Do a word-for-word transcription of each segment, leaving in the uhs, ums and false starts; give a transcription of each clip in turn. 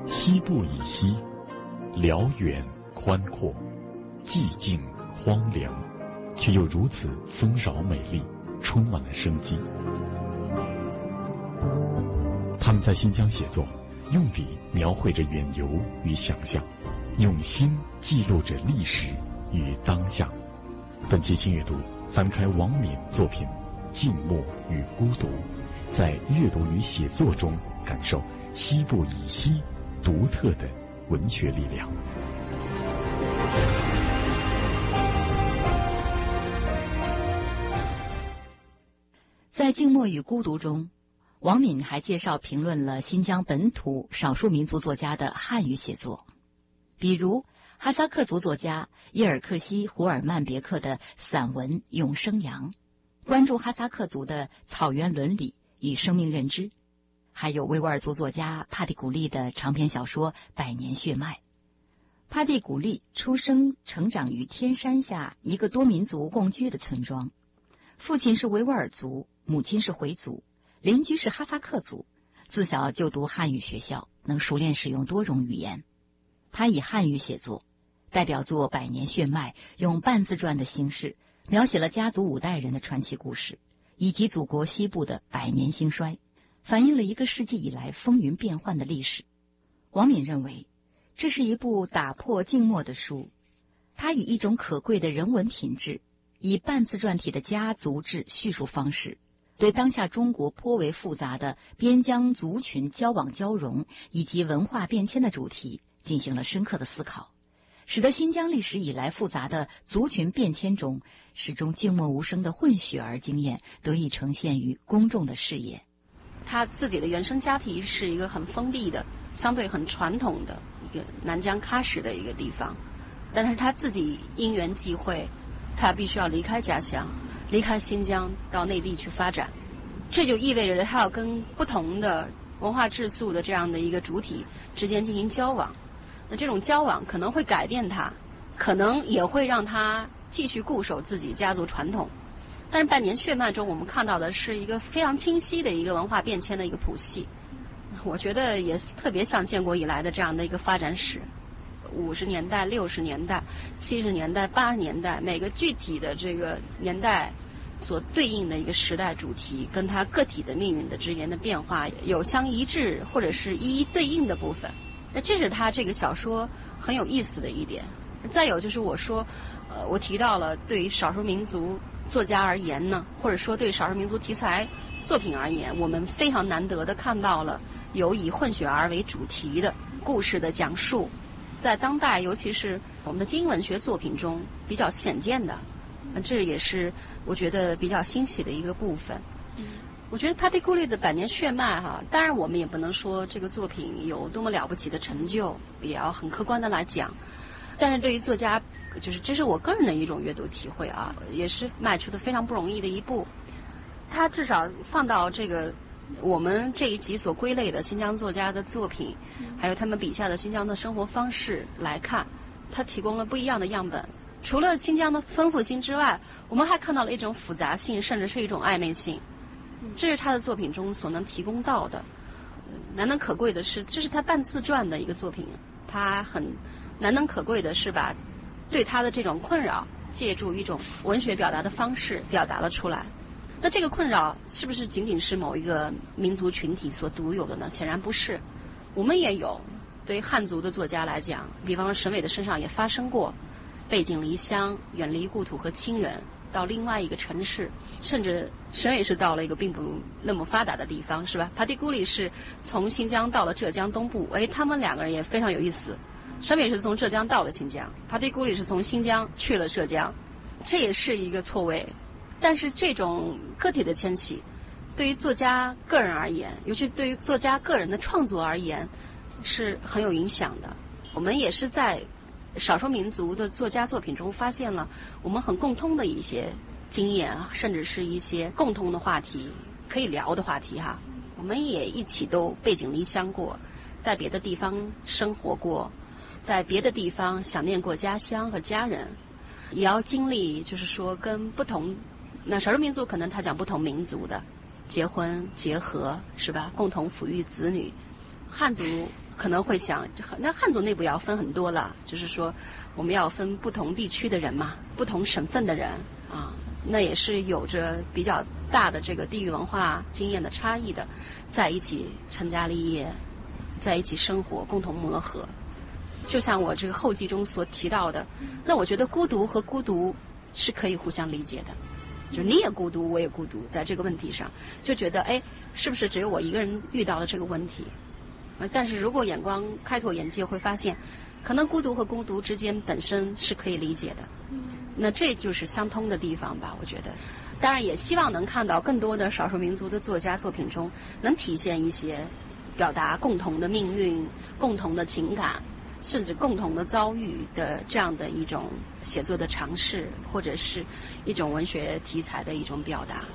西部以西，辽远宽阔，寂静荒凉，却又如此丰饶美丽，充满了生机。他们在新疆写作，用笔描绘着远游与想象，用心记录着历史与当下。本期轻阅读，翻开王敏作品《静默与孤独》，在阅读与写作中感受西部以西独特的文学力量。 在《静默与孤独》中，王敏还介绍评论了新疆本土少数民族作家的汉语写作，比如哈萨克族作家叶尔克西·胡尔曼别克的散文《永生羊》，关注哈萨克族的草原伦理与生命认知，还有维吾尔族作家帕蒂古利的长篇小说《百年血脉》。帕蒂古利出生成长于天山下一个多民族共居的村庄，父亲是维吾尔族，母亲是回族，邻居是哈萨克族，自小就读汉语学校，能熟练使用多种语言。他以汉语写作，代表作《百年血脉》用半自传的形式描写了家族五代人的传奇故事，以及祖国西部的百年兴衰，反映了一个世纪以来风云变幻的历史。王敏认为，这是一部打破静默的书，他以一种可贵的人文品质，以半自传体的家族志叙述方式，对当下中国颇为复杂的边疆族群交往交融以及文化变迁的主题进行了深刻的思考，使得新疆历史以来复杂的族群变迁中始终静默无声的混血儿经验得以呈现于公众的视野。 他自己的原生家庭是一个很封闭的，相对很传统的一个南疆喀什的一个地方，但是他自己因缘际会，他必须要离开家乡，离开新疆到内地去发展，这就意味着他要跟不同的文化质素的这样的一个主体之间进行交往。那这种交往可能会改变他，可能也会让他继续固守自己家族传统。但是《百年血脉》中我们看到的是一个非常清晰的一个文化变迁的一个谱系，我觉得也特别像建国以来的这样的一个发展史。五十年代、六十年代、七十年代、八十年代，每个具体的这个年代所对应的一个时代主题，跟它个体的命运的之间的变化有相一致或者是一一对应的部分。那这是他这个小说很有意思的一点。再有就是我说，呃，我提到了对于少数民族作家而言呢，或者说对少数民族题材作品而言，我们非常难得的看到了有以混血儿为主题的故事的讲述，在当代尤其是我们的精英文学作品中比较鲜见的，这也是我觉得比较欣喜的一个部分。我觉得帕蒂古利的《百年血脉》哈，当然我们也不能说这个作品有多么了不起的成就，也要很客观的来讲。但是对于作家，就是这是我个人的一种阅读体会啊，也是迈出的非常不容易的一步。他至少放到这个我们这一集所归类的新疆作家的作品，还有他们笔下的新疆的生活方式来看，他提供了不一样的样本。除了新疆的丰富性之外，我们还看到了一种复杂性，甚至是一种暧昧性，这是他的作品中所能提供到的。难能可贵的是，这是他半自传的一个作品，他很难能可贵的是把对他的这种困扰借助一种文学表达的方式表达了出来。那这个困扰是不是仅仅是某一个民族群体所独有的呢？显然不是，我们也有。对于汉族的作家来讲，比方说沈伟的身上也发生过背井离乡，远离故土和亲人，到另外一个城市，甚至沈伟是到了一个并不那么发达的地方，是吧？帕蒂古里是从新疆到了浙江东部，哎，他们两个人也非常有意思。沈伟是从浙江到了新疆，帕蒂古里是从新疆去了浙江，这也是一个错位。但是这种个体的迁徙，对于作家个人而言，尤其对于作家个人的创作而言，是很有影响的。我们也是在少数民族的作家作品中发现了我们很共通的一些经验，甚至是一些共同的话题，可以聊的话题哈。我们也一起都背井离乡过，在别的地方生活过，在别的地方想念过家乡和家人，也要经历就是说跟不同，那少数民族可能他讲不同民族的结婚结合，是吧？共同抚育子女。汉族可能会想，那汉族内部要分很多了，就是说我们要分不同地区的人嘛，不同省份的人啊，那也是有着比较大的这个地域文化经验的差异的，在一起成家立业，在一起生活，共同磨合。就像我这个后记中所提到的，那我觉得孤独和孤独是可以互相理解的，就你也孤独我也孤独，在这个问题上就觉得哎，是不是只有我一个人遇到了这个问题？但是如果眼光开拓眼界，会发现可能孤独和孤独之间本身是可以理解的，那这就是相通的地方吧，我觉得。当然也希望能看到更多的少数民族的作家作品中能体现一些表达共同的命运、共同的情感，甚至共同的遭遇的这样的一种写作的尝试，或者是一种文学题材的一种表达。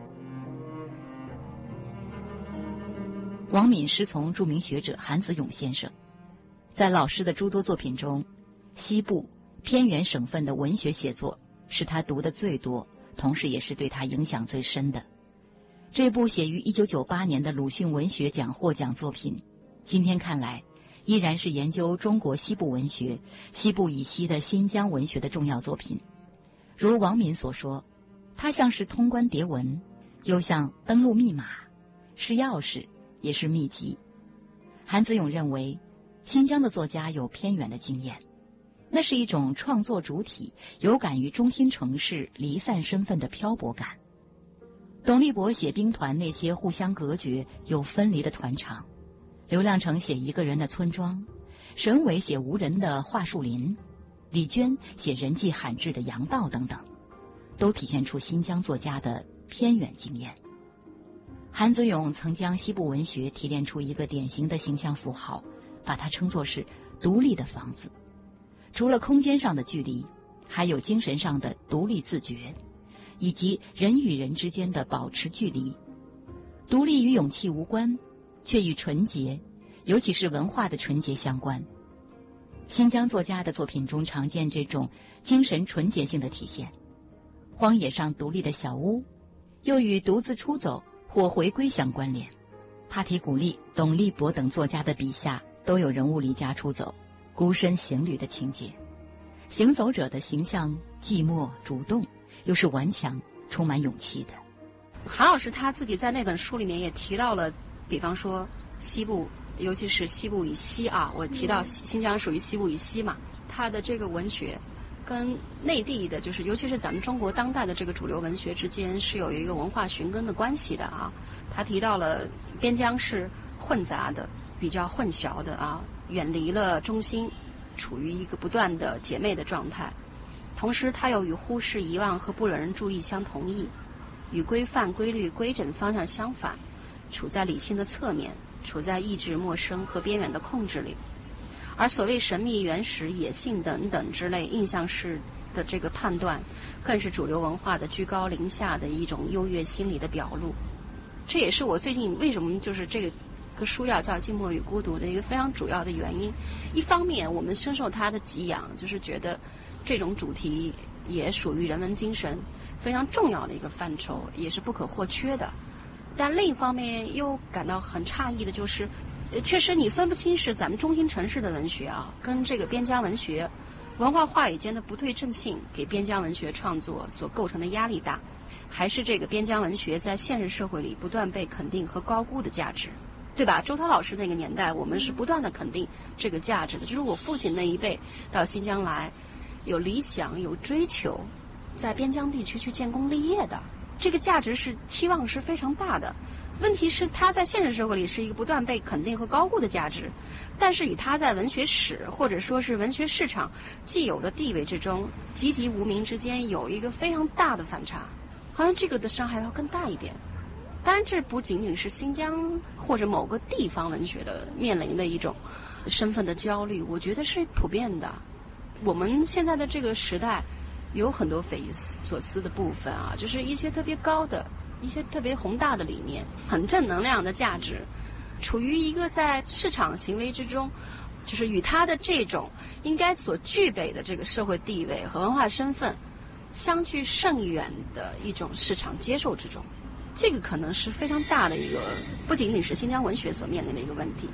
王敏师从著名学者韩子勇先生，在老师的诸多作品中，西部偏远省份的文学写作是他读的最多，同时也是对他影响最深的。这部写于一九九八年的鲁迅文学奖获奖作品，今天看来依然是研究中国西部文学、西部以西的新疆文学的重要作品。如王敏所说，它像是通关牒文，又像登录密码，是钥匙也是秘籍。韩子勇认为，新疆的作家有偏远的经验，那是一种创作主体有感于中心城市离散身份的漂泊感。董立博写兵团那些互相隔绝又分离的团场，刘亮程写一个人的村庄，沈伟写无人的桦树林，李娟写人迹罕至的洋道等等，都体现出新疆作家的偏远经验。韩子勇曾将西部文学提炼出一个典型的形象符号，把它称作是独立的房子。除了空间上的距离，还有精神上的独立自觉，以及人与人之间的保持距离。独立与勇气无关，却与纯洁，尤其是文化的纯洁相关。新疆作家的作品中常见这种精神纯洁性的体现。荒野上独立的小屋，又与独自出走或回归相关联。帕提古利、董立博等作家的笔下都有人物离家出走、孤身行旅的情节。行走者的形象寂寞主动，又是顽强充满勇气的。 韩老师他自己在那本书里面也提到了，比方说西部，尤其是西部以西啊，我提到新疆属于西部以西嘛，他的这个文学跟内地的，就是尤其是咱们中国当代的这个主流文学之间是有一个文化寻根的关系的啊。他提到了边疆是混杂的，比较混淆的啊，远离了中心，处于一个不断的姐妹的状态。同时它又与忽视、遗忘和不惹人注意相同意，与规范、规律、规整方向相反，处在理性的侧面，处在意志陌生和边缘的控制里。而所谓神秘、原始、野性等等之类印象式的这个判断，更是主流文化的居高临下的一种优越心理的表露。这也是我最近为什么就是这个个书要叫《静默与孤独》的一个非常主要的原因。一方面我们深受它的给养，就是觉得这种主题也属于人文精神非常重要的一个范畴，也是不可或缺的。但另一方面又感到很诧异的就是，确实你分不清是咱们中心城市的文学啊，跟这个边疆文学文化话语间的不对称性给边疆文学创作所构成的压力大，还是这个边疆文学在现实社会里不断被肯定和高估的价值，对吧？周涛老师那个年代，我们是不断的肯定这个价值的。就是我父亲那一辈到新疆来，有理想、有追求，在边疆地区去建功立业的，这个价值是期望是非常大的。问题是他在现实社会里是一个不断被肯定和高估的价值，但是与他在文学史或者说是文学市场既有的地位之中籍籍无名之间有一个非常大的反差，好像这个的伤害要更大一点。当然这不仅仅是新疆或者某个地方文学的面临的一种身份的焦虑，我觉得是普遍的。我们现在的这个时代有很多匪夷所思的部分啊，就是一些特别高的一些特别宏大的理念，很正能量的价值，处于一个在市场行为之中，就是与他的这种应该所具备的这个社会地位和文化身份相距甚远的一种市场接受之中。这个可能是非常大的一个，不仅仅是新疆文学所面临的一个问题。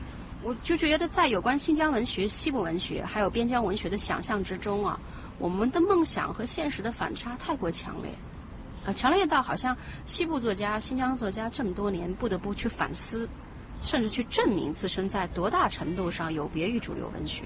我就觉得在有关新疆文学、西部文学还有边疆文学的想象之中啊，我们的梦想和现实的反差太过强烈，啊，强烈到好像西部作家、新疆作家这么多年不得不去反思，甚至去证明自身在多大程度上有别于主流文学。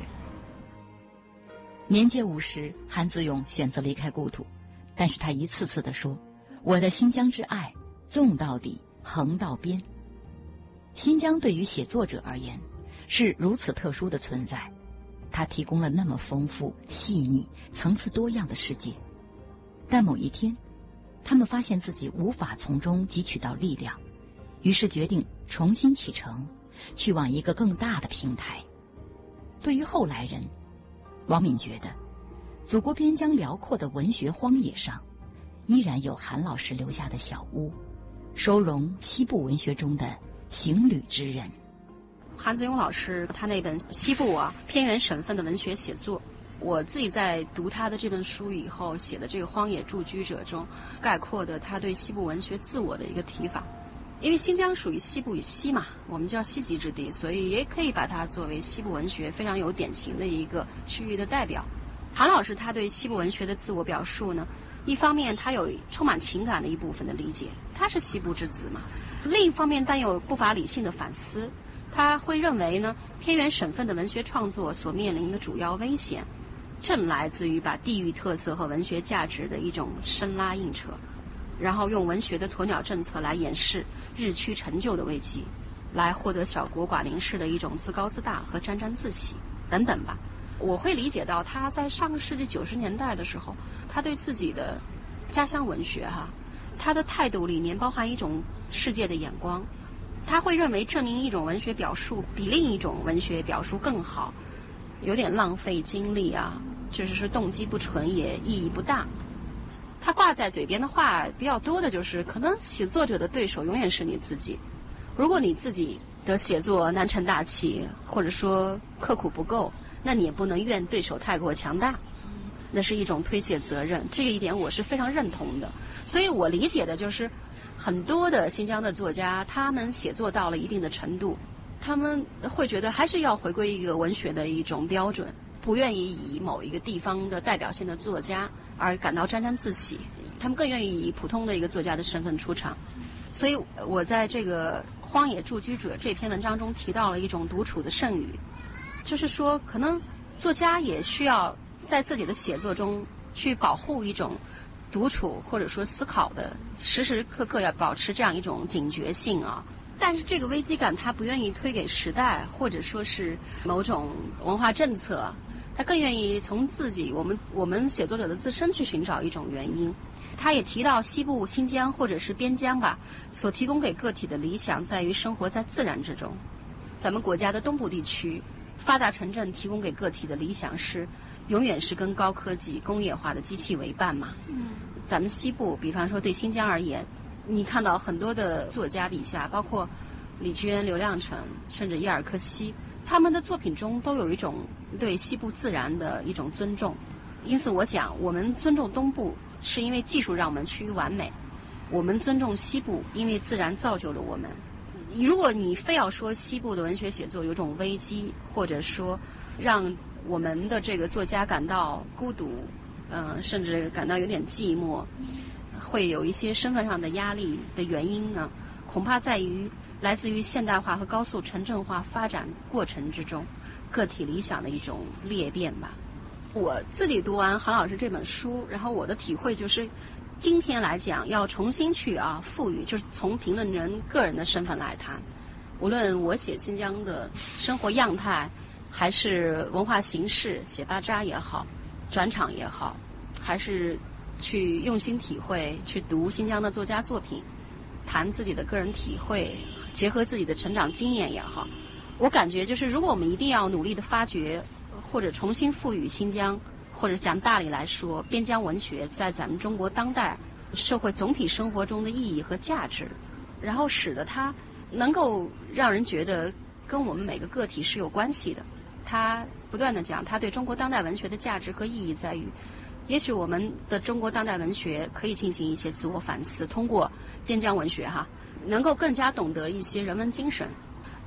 年届五十，韩子勇选择离开故土，但是他一次次地说：“我的新疆之爱，纵到底，横到边。”新疆对于写作者而言是如此特殊的存在，它提供了那么丰富、细腻、层次多样的世界。但某一天，他们发现自己无法从中汲取到力量，于是决定重新启程，去往一个更大的平台。对于后来人，王敏觉得，祖国边疆辽阔的文学荒野上，依然有韩老师留下的小屋，收容西部文学中的行旅之人。 韩子勇老师他那本西部啊偏远省份的文学写作，我自己在读他的这本书以后写的这个《荒野住居者》中，概括的他对西部文学自我的一个提法。因为新疆属于西部以西嘛，我们叫西极之地，所以也可以把它作为西部文学非常有典型的一个区域的代表。韩老师他对西部文学的自我表述呢，一方面他有充满情感的一部分的理解，他是西部之子嘛；另一方面带有不乏理性的反思，他会认为呢，偏远省份的文学创作所面临的主要危险，正来自于把地域特色和文学价值的一种生拉硬扯，然后用文学的鸵鸟政策来掩饰日趋陈旧的危机，来获得小国寡民式的一种自高自大和沾沾自喜等等吧。我会理解到他在上个世纪九十年代的时候，他对自己的家乡文学哈，他的态度里面包含一种世界的眼光，他会认为证明一种文学表述比另一种文学表述更好，有点浪费精力啊，就是说动机不纯也意义不大。他挂在嘴边的话比较多的就是，可能写作者的对手永远是你自己。如果你自己的写作难成大器，或者说刻苦不够，那你也不能怨对手太过强大，那是一种推卸责任。这个一点我是非常认同的。所以我理解的就是，很多的新疆的作家，他们写作到了一定的程度，他们会觉得还是要回归一个文学的一种标准，不愿意以某一个地方的代表性的作家而感到沾沾自喜，他们更愿意以普通的一个作家的身份出场。所以我在这个《荒野住居者》这篇文章中提到了一种独处的圣语，就是说可能作家也需要在自己的写作中去保护一种独处或者说思考的，时时刻刻要保持这样一种警觉性啊。但是这个危机感他不愿意推给时代或者说是某种文化政策，他更愿意从自己我们我们写作者的自身去寻找一种原因。他也提到西部新疆或者是边疆吧，所提供给个体的理想在于生活在自然之中。咱们国家的东部地区发达城镇提供给个体的理想是永远是跟高科技工业化的机器为伴嘛。嗯，咱们西部比方说对新疆而言，你看到很多的作家笔下，包括李娟、刘亮程甚至伊尔克西，他们的作品中都有一种对西部自然的一种尊重。因此我讲，我们尊重东部是因为技术让我们趋于完美，我们尊重西部因为自然造就了我们。如果你非要说西部的文学写作有种危机，或者说让我们的这个作家感到孤独，嗯、呃，甚至感到有点寂寞，会有一些身份上的压力的原因呢，恐怕在于来自于现代化和高速城镇化发展过程之中个体理想的一种裂变吧。我自己读完韩老师这本书，然后我的体会就是，今天来讲要重新去啊赋予，就是从评论人个人的身份来谈，无论我写新疆的生活样态，还是文化形式，写巴扎也好，转场也好，还是去用心体会，去读新疆的作家作品，谈自己的个人体会，结合自己的成长经验也好，我感觉就是如果我们一定要努力的发掘或者重新赋予新疆，或者讲大理来说边疆文学在咱们中国当代社会总体生活中的意义和价值，然后使得它能够让人觉得跟我们每个个体是有关系的。他不断的讲他对中国当代文学的价值和意义在于，也许我们的中国当代文学可以进行一些自我反思，通过边疆文学哈，能够更加懂得一些人文精神，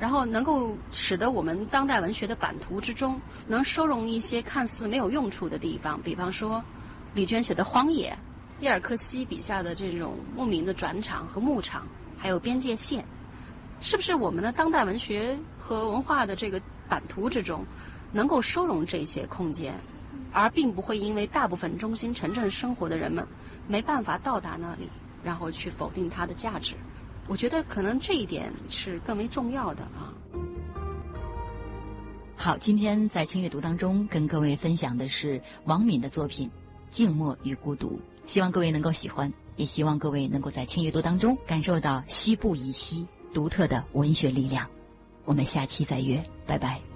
然后能够使得我们当代文学的版图之中能收容一些看似没有用处的地方，比方说李娟写的荒野，叶尔克西笔下的这种牧民的转场和牧场，还有边界线，是不是我们的当代文学和文化的这个版图之中能够收容这些空间，而并不会因为大部分中心城镇生活的人们没办法到达那里，然后去否定它的价值。我觉得可能这一点是更为重要的啊。 好，今天在轻阅读当中跟各位分享的是王敏的作品《静默与孤独》，希望各位能够喜欢，也希望各位能够在轻阅读当中感受到西部以西独特的文学力量。我们下期再约，拜拜。